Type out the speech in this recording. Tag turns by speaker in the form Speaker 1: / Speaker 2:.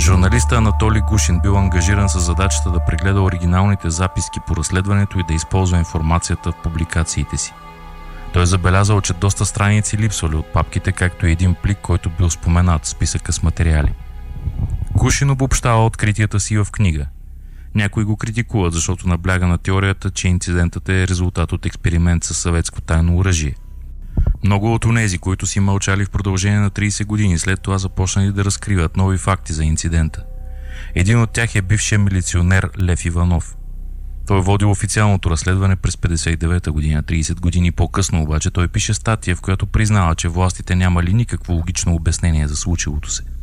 Speaker 1: Журналистът Анатолий Гушин бил ангажиран с задачата да прегледа оригиналните записки по разследването и да използва информацията в публикациите си. Той е забелязал, че доста страници липсвали от папките, както и един плик, който бил споменат в списъка с материали. Гушин обобщава откритията си в книга. Някои го критикуват, защото набляга на теорията, че инцидентът е резултат от експеримент със съветско тайно оръжие. Много от онези, които си мълчали в продължение на 30 години, след това започнали да разкриват нови факти за инцидента. Един от тях е бившият милиционер Лев Иванов. Той е водил официалното разследване през 1959 година. 30 години по-късно обаче той пише статия, в която признава, че властите нямали никакво логично обяснение за случилото се.